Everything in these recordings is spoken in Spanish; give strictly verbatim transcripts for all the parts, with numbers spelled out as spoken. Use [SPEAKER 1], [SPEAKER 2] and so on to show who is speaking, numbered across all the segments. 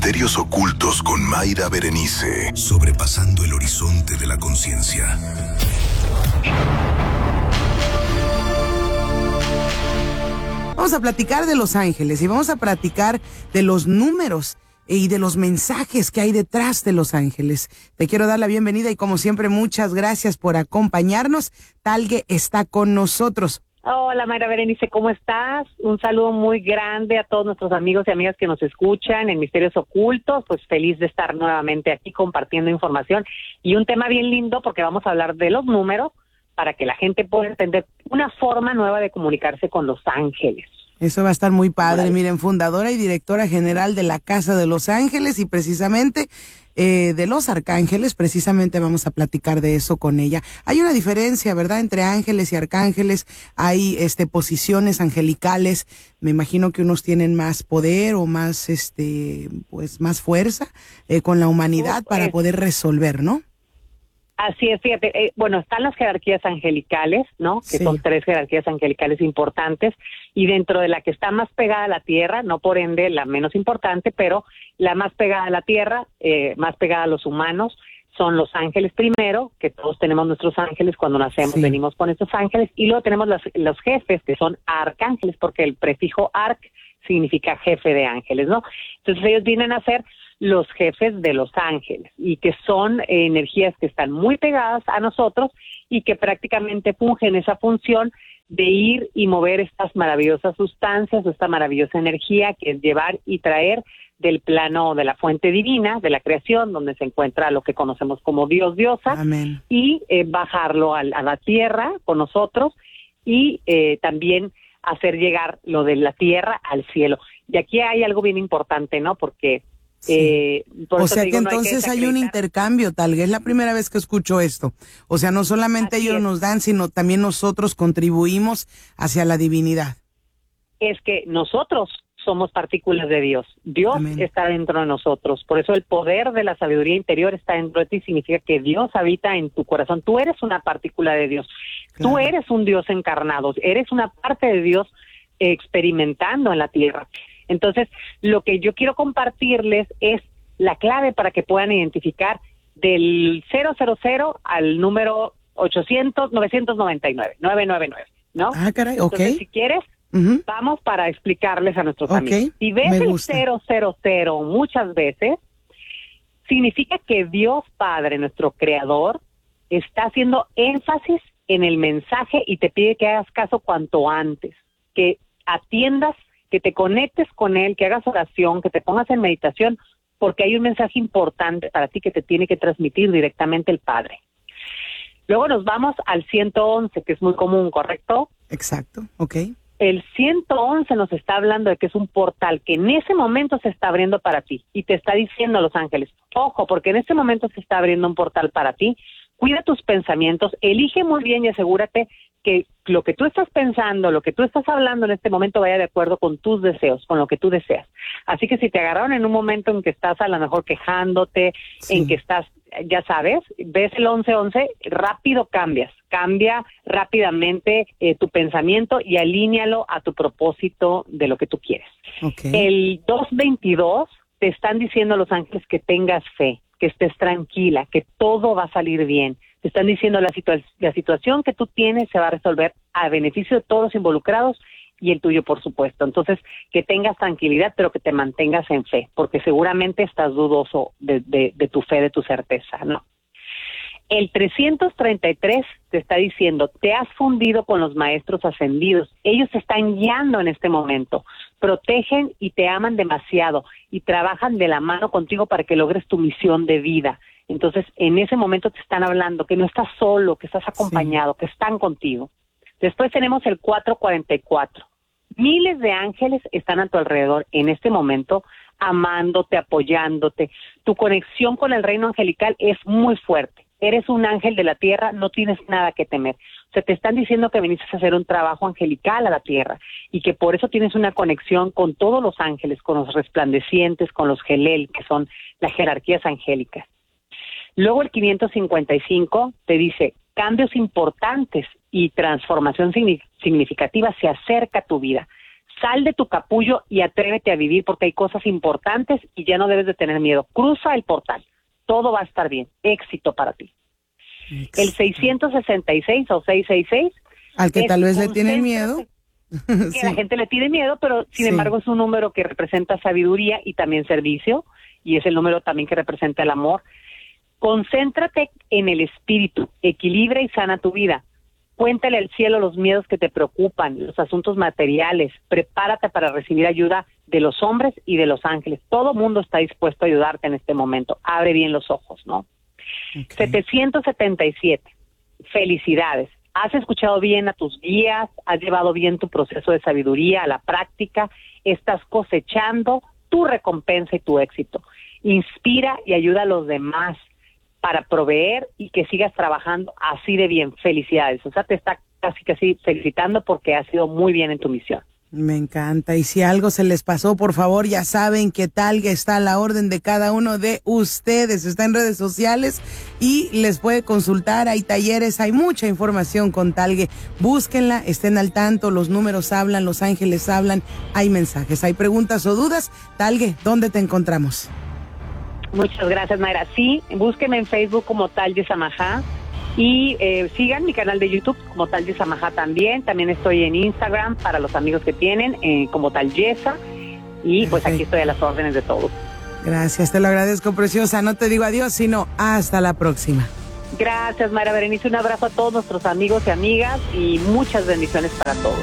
[SPEAKER 1] Misterios ocultos con Mayra Berenice. Sobrepasando el horizonte de la conciencia.
[SPEAKER 2] Vamos a platicar de los ángeles y vamos a platicar de los números y de los mensajes que hay detrás de los ángeles. Te quiero dar la bienvenida y como siempre muchas gracias por acompañarnos. Talgue está con nosotros.
[SPEAKER 3] Hola Mayra Berenice, ¿cómo estás? Un saludo muy grande a todos nuestros amigos y amigas que nos escuchan en Misterios Ocultos. Pues feliz de estar nuevamente aquí compartiendo información y un tema bien lindo porque vamos a hablar de los números para que la gente pueda entender una forma nueva de comunicarse con los ángeles.
[SPEAKER 2] Eso va a estar muy padre. Vale. Miren, fundadora y directora general de la Casa de los Ángeles y precisamente eh, de los arcángeles, precisamente vamos a platicar de eso con ella. Hay una diferencia, ¿verdad?, entre ángeles y arcángeles. Hay este posiciones angelicales. Me imagino que unos tienen más poder o más, este, pues, más fuerza eh, con la humanidad oh, pues. para poder resolver, ¿no?
[SPEAKER 3] Así es, fíjate, eh, bueno, están las jerarquías angelicales, ¿no? Que sí. Son tres jerarquías angelicales importantes, y dentro de la que está más pegada a la tierra, no por ende la menos importante, pero la más pegada a la tierra, eh, más pegada a los humanos, son los ángeles primero, que todos tenemos nuestros ángeles cuando nacemos, sí. venimos con estos ángeles, y luego tenemos las, los jefes, que son arcángeles, porque el prefijo arc significa jefe de ángeles, ¿no? Entonces ellos vienen a ser los jefes de los ángeles y que son eh, energías que están muy pegadas a nosotros y que prácticamente fungen esa función de ir y mover estas maravillosas sustancias, esta maravillosa energía que es llevar y traer del plano de la fuente divina, de la creación, donde se encuentra lo que conocemos como Dios, diosa,
[SPEAKER 2] Amén.
[SPEAKER 3] y eh, bajarlo a, a la tierra con nosotros y eh, también hacer llegar lo de la tierra al cielo. Y aquí hay algo bien importante, ¿no? Porque
[SPEAKER 2] Sí.
[SPEAKER 3] Eh, por
[SPEAKER 2] o sea
[SPEAKER 3] digo,
[SPEAKER 2] que
[SPEAKER 3] no
[SPEAKER 2] entonces
[SPEAKER 3] hay,
[SPEAKER 2] hay un intercambio, tal. Es la primera vez que escucho esto. O sea, no solamente
[SPEAKER 3] Así
[SPEAKER 2] ellos
[SPEAKER 3] es.
[SPEAKER 2] nos dan, sino también nosotros contribuimos hacia la divinidad.
[SPEAKER 3] Es que nosotros somos partículas de Dios. Dios
[SPEAKER 2] Amén.
[SPEAKER 3] Está dentro de nosotros. Por eso el poder de la sabiduría interior está dentro de ti. Significa que Dios habita en tu corazón. Tú eres una partícula de Dios. Claro. Tú eres un Dios encarnado. Eres una parte de Dios eh, experimentando en la tierra. Entonces, lo que yo quiero compartirles es la clave para que puedan identificar del cero cero cero al número ochocientos, novecientos noventa y nueve, novecientos noventa y nueve, ¿no?
[SPEAKER 2] Ah, caray, ok.
[SPEAKER 3] Entonces, si quieres, uh-huh. vamos para explicarles a nuestros
[SPEAKER 2] okay.
[SPEAKER 3] amigos. Si ves el cero cero cero muchas veces, significa que Dios Padre, nuestro Creador, está haciendo énfasis en el mensaje y te pide que hagas caso cuanto antes, que atiendas, que te conectes con Él, que hagas oración, que te pongas en meditación, porque hay un mensaje importante para ti que te tiene que transmitir directamente el Padre. Luego nos vamos al ciento once, que es muy común, ¿correcto?
[SPEAKER 2] Exacto, ok.
[SPEAKER 3] El ciento once nos está hablando de que es un portal que en ese momento se está abriendo para ti y te está diciendo a los ángeles, ojo, porque en ese momento se está abriendo un portal para ti, cuida tus pensamientos, elige muy bien y asegúrate que lo que tú estás pensando, lo que tú estás hablando en este momento vaya de acuerdo con tus deseos, con lo que tú deseas. Así que si te agarraron en un momento en que estás a lo mejor quejándote, sí. en que estás, ya sabes, ves el once once, rápido cambias, cambia rápidamente eh, tu pensamiento y alíñalo a tu propósito de lo que tú quieres.
[SPEAKER 2] Okay.
[SPEAKER 3] El dos veintidós te están diciendo los ángeles que tengas fe, que estés tranquila, que todo va a salir bien. Te están diciendo la, situa- la situación que tú tienes se va a resolver a beneficio de todos los involucrados y el tuyo, por supuesto. Entonces, que tengas tranquilidad, pero que te mantengas en fe, porque seguramente estás dudoso de, de, de tu fe, de tu certeza, ¿no? El trescientos treinta y tres te está diciendo, te has fundido con los maestros ascendidos. Ellos te están guiando en este momento. Protegen y te aman demasiado y trabajan de la mano contigo para que logres tu misión de vida. Entonces, en ese momento te están hablando que no estás solo, que estás acompañado, sí. que están contigo. Después tenemos el cuatrocientos cuarenta y cuatro. Miles de ángeles están a tu alrededor en este momento, amándote, apoyándote. Tu conexión con el reino angelical es muy fuerte. Eres un ángel de la tierra, no tienes nada que temer. O sea, te están diciendo que viniste a hacer un trabajo angelical a la tierra y que por eso tienes una conexión con todos los ángeles, con los resplandecientes, con los gelel, que son las jerarquías angélicas. Luego el quinientos cincuenta y cinco te dice, cambios importantes y transformación significativa se acerca a tu vida. Sal de tu capullo y atrévete a vivir porque hay cosas importantes y ya no debes de tener miedo. Cruza el portal. Todo va a estar bien. Éxito para ti. Éxito. El seiscientos sesenta y seis o seiscientos sesenta y seis.
[SPEAKER 2] Al que tal vez le tienen miedo.
[SPEAKER 3] Que sí. La gente le tiene miedo, pero sin sí. embargo es un número que representa sabiduría y también servicio. Y es el número también que representa el amor. Concéntrate en el espíritu. Equilibra y sana tu vida. Cuéntale al cielo los miedos que te preocupan, los asuntos materiales. Prepárate para recibir ayuda de los hombres y de los ángeles. Todo mundo está dispuesto a ayudarte en este momento. Abre bien los ojos, ¿no? Okay. setecientos setenta y siete. Felicidades. Has escuchado bien a tus guías, has llevado bien tu proceso de sabiduría a la práctica, estás cosechando tu recompensa y tu éxito. Inspira y ayuda a los demás para proveer y que sigas trabajando así de bien. Felicidades. O sea, te está casi casi felicitando porque has sido muy bien en tu misión.
[SPEAKER 2] Me encanta. Y si algo se les pasó, por favor, ya saben que Talgue está a la orden de cada uno de ustedes. Está en redes sociales y les puede consultar. Hay talleres, hay mucha información con Talgue. Búsquenla, estén al tanto. Los números hablan, los ángeles hablan. Hay mensajes, hay preguntas o dudas. Talgue, ¿dónde te encontramos?
[SPEAKER 3] Muchas gracias, Mayra. Sí, búsquenme en Facebook como Talgue Samajá y eh, sigan mi canal de YouTube como Talgue Samajá también. También estoy en Instagram para los amigos que tienen eh, como Talyesa y pues aquí estoy a las órdenes de todos.
[SPEAKER 2] Gracias, te lo agradezco, preciosa. No te digo adiós, sino hasta la próxima.
[SPEAKER 3] Gracias, Mayra Berenice. Un abrazo a todos nuestros amigos y amigas y muchas bendiciones para todos.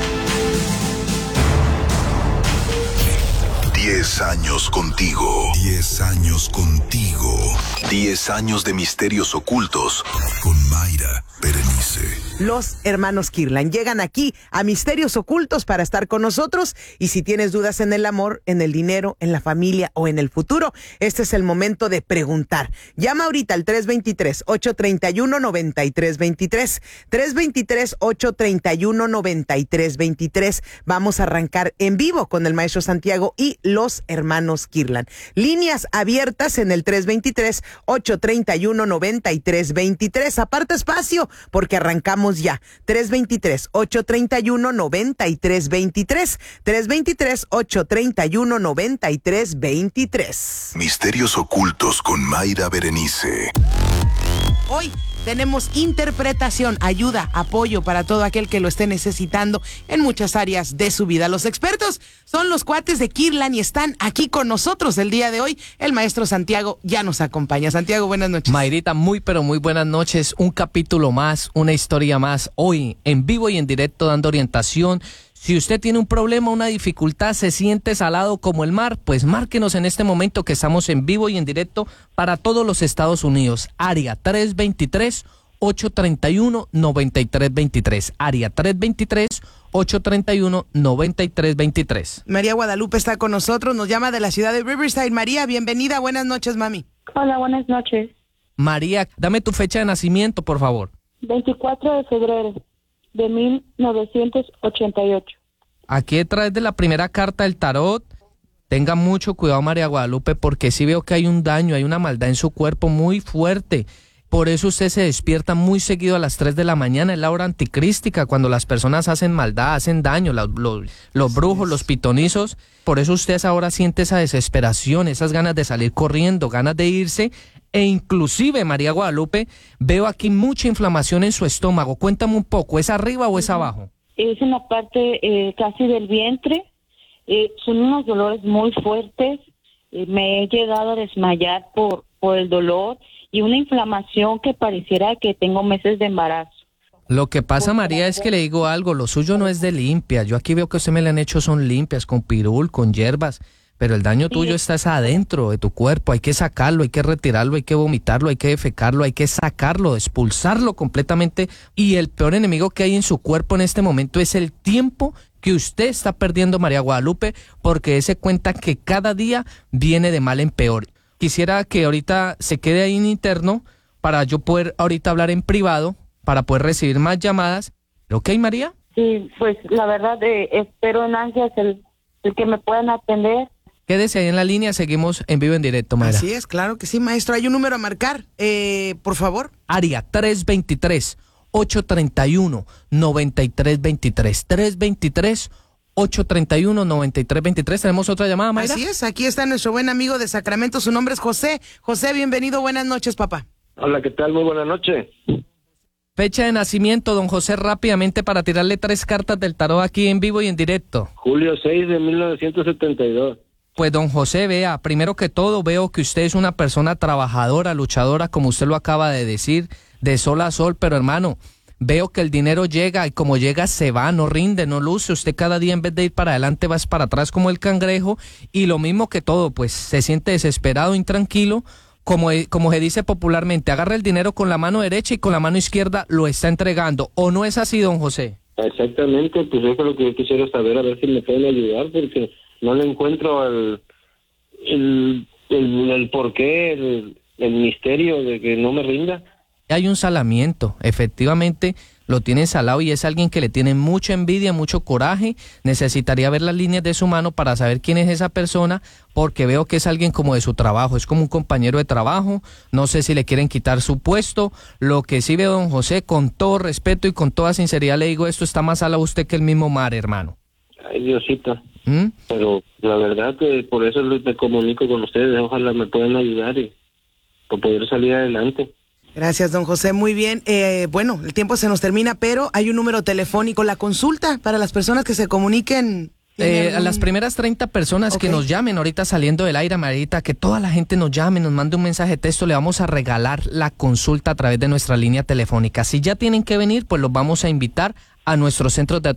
[SPEAKER 1] Diez años contigo. Diez años contigo. Diez años de misterios ocultos con Mayra Berenice.
[SPEAKER 2] Los hermanos Kirlan llegan aquí a Misterios Ocultos para estar con nosotros. Y si tienes dudas en el amor, en el dinero, en la familia o en el futuro, este es el momento de preguntar. Llama ahorita al tres dos tres, ocho tres uno, nueve tres dos tres. tres dos tres, ocho tres uno, nueve tres dos tres. Vamos a arrancar en vivo con el maestro Santiago y los hermanos Kirlan. Líneas abiertas en el tres dos tres, ocho tres uno, nueve tres dos tres. Aparta espacio porque arrancamos ya. tres dos tres, ocho tres uno, nueve tres dos tres. tres dos tres, ocho tres uno, nueve tres dos tres.
[SPEAKER 1] Misterios Ocultos con Mayra Berenice.
[SPEAKER 2] Hoy tenemos interpretación, ayuda, apoyo para todo aquel que lo esté necesitando en muchas áreas de su vida. Los expertos son los cuates de Kirlan y están aquí con nosotros el día de hoy. El maestro Santiago ya nos acompaña. Santiago, buenas noches.
[SPEAKER 4] Mayrita, muy pero muy buenas noches. Un capítulo más, una historia más. Hoy en vivo y en directo dando orientación. Si usted tiene un problema, una dificultad, se siente salado como el mar, pues márquenos en este momento que estamos en vivo y en directo para todos los Estados Unidos. Área tres dos tres, ocho tres uno, nueve tres dos tres. Área tres dos tres, ocho tres uno, nueve tres dos tres.
[SPEAKER 2] María Guadalupe está con nosotros, nos llama de la ciudad de Riverside. María, bienvenida. Buenas noches, mami.
[SPEAKER 5] Hola, buenas noches.
[SPEAKER 4] María, dame tu fecha de nacimiento, por favor.
[SPEAKER 5] veinticuatro de febrero de mil novecientos ochenta y ocho.
[SPEAKER 4] Aquí detrás de la primera carta del tarot, tenga mucho cuidado, María Guadalupe, porque sí veo que hay un daño, hay una maldad en su cuerpo muy fuerte. Por eso usted se despierta muy seguido a las tres de la mañana, es la hora anticrística, cuando las personas hacen maldad, hacen daño, los, los, los brujos, los pitonizos. Por eso usted ahora siente esa desesperación, esas ganas de salir corriendo, ganas de irse. E inclusive, María Guadalupe, veo aquí mucha inflamación en su estómago. Cuéntame un poco, ¿es arriba o es abajo?
[SPEAKER 5] Es en la parte eh, casi del vientre. Eh, son unos dolores muy fuertes. Eh, me he llegado a desmayar por, por el dolor y una inflamación que pareciera que tengo meses de embarazo.
[SPEAKER 4] Lo que pasa, María, es que le digo algo, lo suyo no es de limpia. Yo aquí veo que usted me le han hecho son limpias, con pirul, con hierbas. Pero el daño tuyo está adentro de tu cuerpo, hay que sacarlo, hay que retirarlo, hay que vomitarlo, hay que defecarlo, hay que sacarlo, expulsarlo completamente. Y el peor enemigo que hay en su cuerpo en este momento es el tiempo que usted está perdiendo, María Guadalupe, porque dése cuenta que cada día viene de mal en peor. Quisiera que ahorita se quede ahí en interno para yo poder ahorita hablar en privado, para poder recibir más llamadas. ¿Ok, María?
[SPEAKER 5] Sí, pues la verdad eh, espero en ansias el, el que me puedan atender.
[SPEAKER 4] Quédese ahí en la línea, seguimos en vivo en directo, Mayra.
[SPEAKER 2] Así es, claro que sí, maestro. Hay un número a marcar, eh, por favor.
[SPEAKER 4] Área tres dos tres, ocho tres uno, nueve tres dos tres. tres dos tres, ocho tres uno, nueve tres dos tres. ¿Tenemos otra llamada, Mayra?
[SPEAKER 2] Así es, aquí está nuestro buen amigo de Sacramento, su nombre es José. José, bienvenido, buenas noches, papá.
[SPEAKER 6] Hola, ¿qué tal? Muy buenas noches.
[SPEAKER 4] Fecha de nacimiento, don José, rápidamente para tirarle tres cartas del tarot aquí en vivo y en directo.
[SPEAKER 6] julio seis de mil novecientos setenta y dos.
[SPEAKER 4] Pues don José, vea, primero que todo veo que usted es una persona trabajadora, luchadora, como usted lo acaba de decir, de sol a sol, pero hermano, veo que el dinero llega y como llega se va, no rinde, no luce. Usted cada día en vez de ir para adelante va para atrás como el cangrejo y lo mismo que todo, pues se siente desesperado, intranquilo, como, como se dice popularmente, agarra el dinero con la mano derecha y con la mano izquierda lo está entregando. ¿O no es así, don José?
[SPEAKER 6] Exactamente, pues eso es lo que yo quisiera saber, a ver si me pueden ayudar, porque no le encuentro el, el, el, el porqué, el, el misterio de que no me rinda.
[SPEAKER 4] Hay un salamiento, efectivamente lo tiene salado y es alguien que le tiene mucha envidia, mucho coraje. Necesitaría ver las líneas de su mano para saber quién es esa persona, porque veo que es alguien como de su trabajo, es como un compañero de trabajo. No sé si le quieren quitar su puesto. Lo que sí veo, don José, con todo respeto y con toda sinceridad le digo, esto está más salado usted que el mismo mar, hermano.
[SPEAKER 6] Ay, Diosito.
[SPEAKER 4] ¿Mm?
[SPEAKER 6] Pero la verdad que por eso me comunico con ustedes, ojalá me puedan ayudar y para poder salir adelante.
[SPEAKER 2] Gracias, don José, muy bien. Eh, bueno, el tiempo se nos termina, pero hay un número telefónico, la consulta para las personas que se comuniquen.
[SPEAKER 4] Eh,
[SPEAKER 2] algún...
[SPEAKER 4] A las primeras treinta personas okay. que nos llamen ahorita saliendo del aire, Marita, que toda la gente nos llame, nos mande un mensaje de texto, le vamos a regalar la consulta a través de nuestra línea telefónica. Si ya tienen que venir, pues los vamos a invitar a nuestros centros de